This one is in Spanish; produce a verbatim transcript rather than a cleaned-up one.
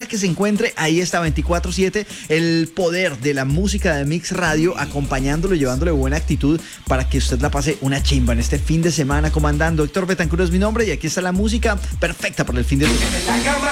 que se encuentre, ahí está veinticuatro siete, el poder de la música de Mix Radio, acompañándolo, llevándole buena actitud para que usted la pase una chimba en este fin de semana comandando. Héctor Betancur es mi nombre y aquí está la música perfecta para el fin de semana.